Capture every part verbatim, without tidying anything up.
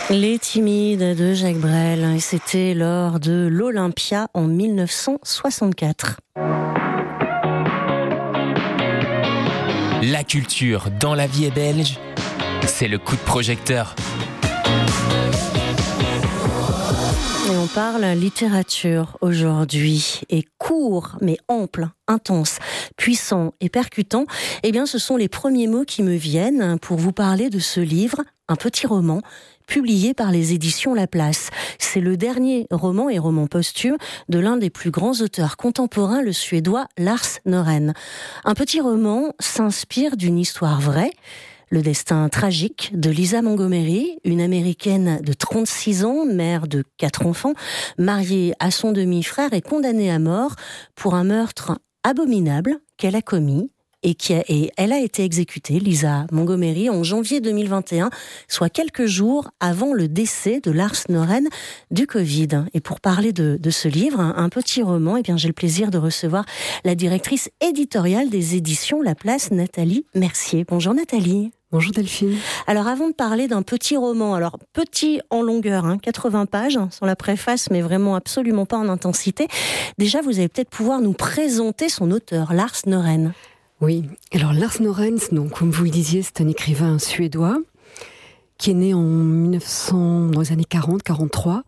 Les Timides de Jacques Brel, et c'était lors de l'Olympia en mille neuf cent soixante-quatre. La culture dans la vie est belge, c'est le coup de projecteur. Et on parle littérature aujourd'hui, et court mais ample, intense, puissant et percutant. Eh bien, ce sont les premiers mots qui me viennent pour vous parler de ce livre, un petit roman publié par les éditions Laplace. C'est le dernier roman et roman posthume de l'un des plus grands auteurs contemporains, le Suédois Lars Norén. Un petit roman s'inspire d'une histoire vraie. Le destin tragique de Lisa Montgomery, une Américaine de trente-six ans, mère de quatre enfants, mariée à son demi-frère et condamnée à mort pour un meurtre abominable qu'elle a commis et, qui a, et elle a été exécutée, Lisa Montgomery, en janvier deux mille vingt et un, soit quelques jours avant le décès de Lars Norén du Covid. Et pour parler de, de ce livre, un, un petit roman, eh bien, j'ai le plaisir de recevoir la directrice éditoriale des éditions Laplace, Nathalie Mercier. Bonjour Nathalie. Bonjour Delphine. Alors avant de parler d'un petit roman, alors petit en longueur, hein, quatre-vingts pages, sans la préface, mais vraiment absolument pas en intensité, déjà vous allez peut-être pouvoir nous présenter son auteur, Lars Norén. Oui, alors Lars Norén, donc, comme vous le disiez, c'est un écrivain suédois qui est né en mille neuf cents, dans les années quarante quarante-trois,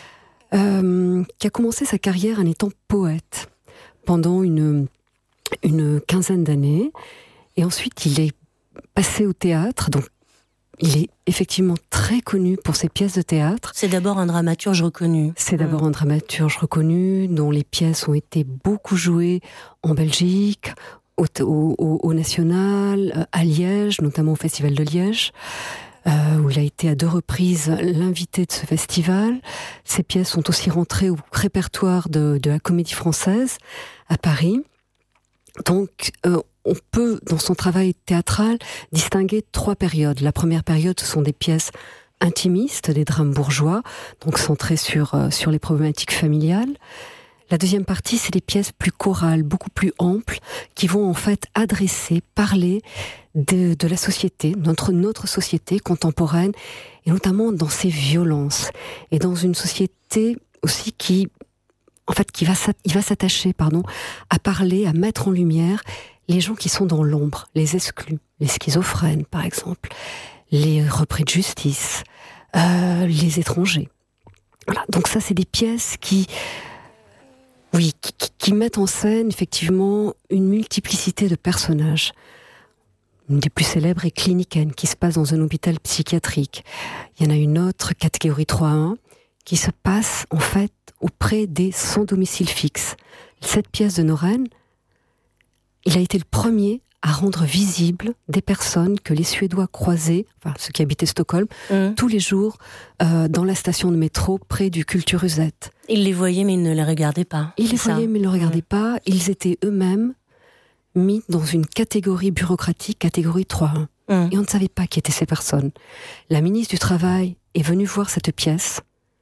euh, qui a commencé sa carrière en étant poète pendant une, une quinzaine d'années, et ensuite il est passé au théâtre, donc il est effectivement très connu pour ses pièces de théâtre. C'est d'abord un dramaturge reconnu. C'est d'abord mmh. un dramaturge reconnu, dont les pièces ont été beaucoup jouées en Belgique, au, au, au National, à Liège, notamment au Festival de Liège, euh, où il a été à deux reprises l'invité de ce festival. Ses pièces sont aussi rentrées au répertoire de, de la Comédie Française à Paris. Donc, euh, on peut, dans son travail théâtral, distinguer trois périodes. La première période, ce sont des pièces intimistes, des drames bourgeois, donc centrés sur, euh, sur les problématiques familiales. La deuxième partie, c'est des pièces plus chorales, beaucoup plus amples, qui vont en fait adresser, parler de, de la société, notre, notre société contemporaine, et notamment dans ses violences, et dans une société aussi qui, en fait, qui va, il va s'attacher, pardon, à parler, à mettre en lumière les gens qui sont dans l'ombre, les exclus, les schizophrènes par exemple, les repris de justice, euh, les étrangers. Voilà. Donc ça, c'est des pièces qui, oui, qui, qui mettent en scène effectivement une multiplicité de personnages. Une des plus célèbres est Kliniken, qui se passe dans un hôpital psychiatrique. Il y en a une autre, catégorie trois un, qui se passe en fait auprès des sans domicile fixe. Cette pièce de Norén, il a été le premier à rendre visible des personnes que les Suédois croisaient, enfin ceux qui habitaient Stockholm, mmh. tous les jours euh, dans la station de métro près du Kulturhuset. Ils les voyaient mais ils ne les regardaient pas. Ils les voyaient mais ils ne les regardaient mmh. pas. Ils étaient eux-mêmes mis dans une catégorie bureaucratique, catégorie trois un. Mmh. Et on ne savait pas qui étaient ces personnes. La ministre du Travail est venue voir cette pièce.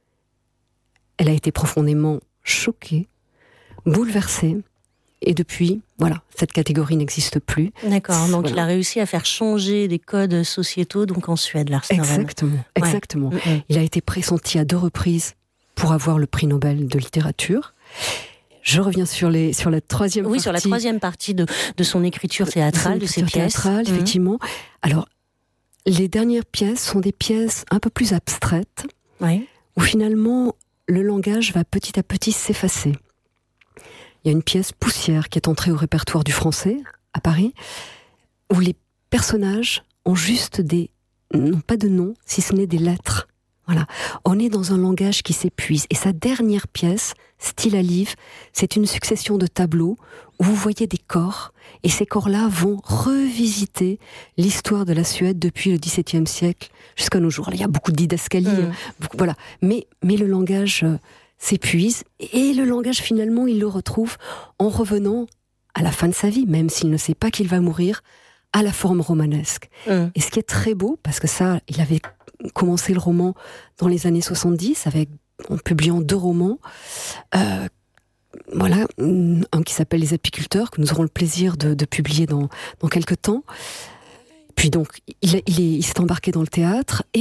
Elle a été profondément choquée, bouleversée. Et depuis, voilà, cette catégorie n'existe plus. D'accord, donc voilà. Il a réussi à faire changer des codes sociétaux, donc en Suède, Lars Norén. Exactement, exactement. Ouais. Il a été pressenti à deux reprises pour avoir le prix Nobel de littérature. Je reviens sur, les, sur la troisième oui, partie. Oui, sur la troisième partie de, de son écriture théâtrale, de, de ses pièces. Théâtrale, mmh. effectivement. Alors, les dernières pièces sont des pièces un peu plus abstraites, ouais. où finalement, le langage va petit à petit s'effacer. Il y a une pièce Poussière qui est entrée au répertoire du français, à Paris, où les personnages ont juste des... n'ont pas de nom, si ce n'est des lettres. Voilà. On est dans un langage qui s'épuise. Et sa dernière pièce, Stille à Liv, c'est une succession de tableaux où vous voyez des corps, et ces corps-là vont revisiter l'histoire de la Suède depuis le dix-septième siècle jusqu'à nos jours. Il y a beaucoup de didascalies, mmh. beaucoup, voilà. Mais, mais le langage... Euh, s'épuise, et le langage finalement il le retrouve en revenant à la fin de sa vie, même s'il ne sait pas qu'il va mourir, à la forme romanesque. Mmh. Et ce qui est très beau, parce que ça, il avait commencé le roman dans les années soixante-dix, avec, en publiant deux romans, euh, voilà, un qui s'appelle Les Apiculteurs, que nous aurons le plaisir de, de publier dans, dans quelques temps. Puis donc, il, il, est, il s'est embarqué dans le théâtre, et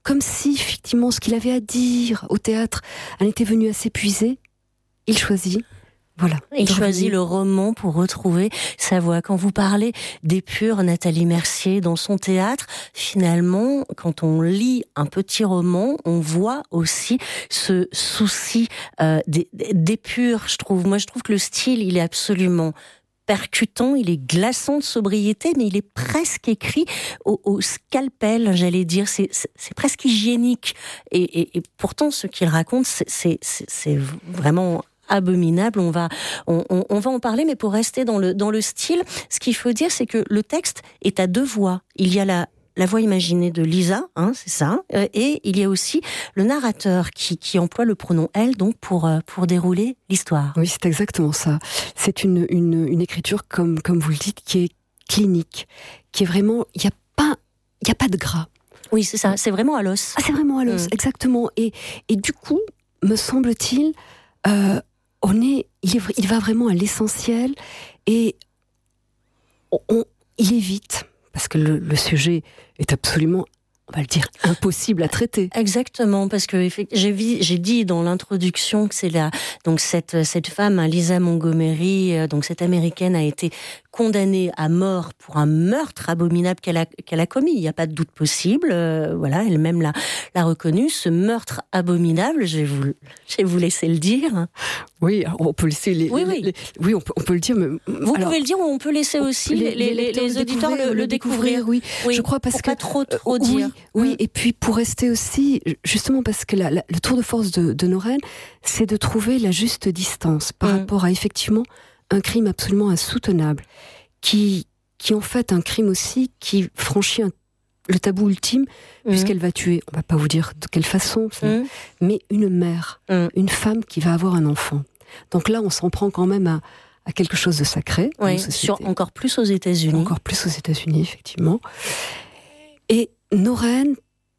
comme si, effectivement, ce qu'il avait à dire au théâtre en était venu à s'épuiser, il choisit, voilà. Il choisit le roman pour retrouver sa voix. Quand vous parlez d'épure, Nathalie Mercier, dans son théâtre, finalement, quand on lit un petit roman, on voit aussi ce souci euh, d'épure, je trouve. Moi, je trouve que le style, il est absolument percutant, il est glaçant de sobriété, mais il est presque écrit au, au scalpel, j'allais dire. C'est, c'est, c'est presque hygiénique. Et, et, et pourtant, ce qu'il raconte, c'est, c'est, c'est vraiment abominable. On va, on, on, on va en parler, mais pour rester dans le, dans le style, ce qu'il faut dire, c'est que le texte est à deux voix. Il y a la La voix imaginée de Lisa, hein, c'est ça, euh, et il y a aussi le narrateur qui, qui emploie le pronom elle, donc pour euh, pour dérouler l'histoire. Oui, c'est exactement ça. C'est une une, une écriture comme comme vous le dites qui est clinique, qui est vraiment, il y a pas il y a pas de gras. Oui, c'est ça. C'est vraiment à l'os. Ah, c'est vraiment à l'os, mmh. exactement. Et et du coup, me semble-t-il, euh, on est il est il va vraiment à l'essentiel et on, on il évite. Parce que le, le sujet est absolument, on va le dire, impossible à traiter. Exactement, parce que j'ai, vi, j'ai dit dans l'introduction que c'est la, donc cette, cette femme, Lisa Montgomery, donc cette américaine, a été condamnée à mort pour un meurtre abominable qu'elle a, qu'elle a commis. Il n'y a pas de doute possible. Euh, voilà, elle-même l'a, l'a reconnu. Ce meurtre abominable, je vais vous, je vais vous laisser le dire. Oui, on peut laisser les. Oui, les, oui. les oui, on peut, on peut le dire. Mais, vous alors, pouvez le dire ou on peut laisser aussi les, les, les, les auditeurs le, le découvrir. Oui, oui, je crois parce pour que pas trop trop euh, dire. Oui, oui, et puis pour rester aussi, justement parce que la, la, le tour de force de, de Noren, c'est de trouver la juste distance par mmh. rapport à effectivement un crime absolument insoutenable, qui qui en fait un crime aussi qui franchit un, le tabou ultime, mmh. puisqu'elle va tuer, on va pas vous dire de quelle façon, mmh. mais une mère, mmh. une femme qui va avoir un enfant. Donc là, on s'en prend quand même à, à quelque chose de sacré. Oui, sur, encore plus aux États-Unis. Encore plus aux États-Unis, effectivement. Et Noren,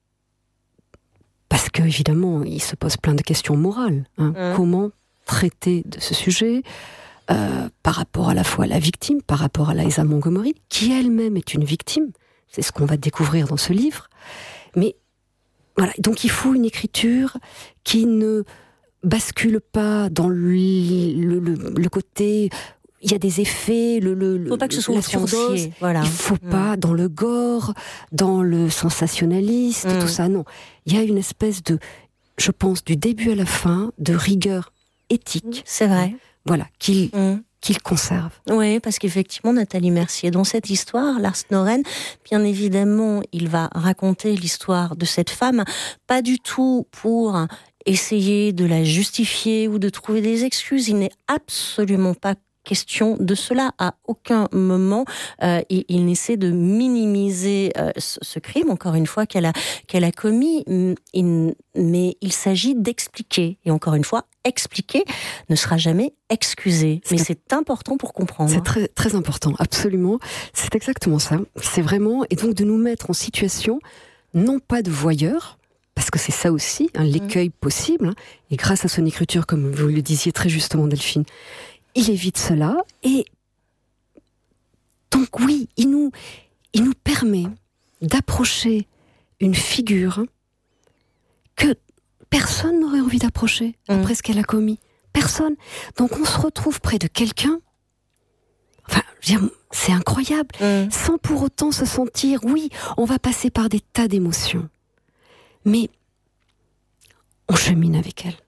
parce que évidemment, il se pose plein de questions morales. Hein. Mmh. Comment traiter de ce sujet euh, par rapport à la fois à la victime, par rapport à Lisa Montgomery, qui elle-même est une victime. C'est ce qu'on va découvrir dans ce livre. Mais voilà, donc il faut une écriture qui ne bascule pas dans le, le, le, le côté. Il y a des effets, le, le, faut pas que ce soit la surdose. Voilà. Il faut mmh. pas dans le gore, dans le sensationnaliste, mmh. tout ça. Non, il y a une espèce de, je pense, du début à la fin, de rigueur éthique. C'est vrai. Voilà, qu'il mmh. qu'il conserve. Oui, parce qu'effectivement, Nathalie Mercier, dans cette histoire, Lars Noren, bien évidemment, il va raconter l'histoire de cette femme, pas du tout pour essayer de la justifier ou de trouver des excuses. Il n'est absolument pas question de cela. À aucun moment, euh, il, il n'essaie de minimiser euh, ce, ce crime, encore une fois, qu'elle a, qu'elle a commis. Il, mais il s'agit d'expliquer. Et encore une fois, expliquer ne sera jamais excusé. Mais c'est, c'est important pour comprendre. C'est très, très important, absolument. C'est exactement ça. C'est vraiment... Et donc de nous mettre en situation, non pas de voyeurs, parce que c'est ça aussi, hein, l'écueil mmh. possible. Hein, et grâce à son écriture, comme vous le disiez très justement, Delphine, il évite cela, et donc oui, il nous, il nous permet d'approcher une figure que personne n'aurait envie d'approcher mmh. après ce qu'elle a commis. Personne. Donc on se retrouve près de quelqu'un, enfin, je veux dire, c'est incroyable, mmh. sans pour autant se sentir, oui, on va passer par des tas d'émotions, mais on chemine avec elle.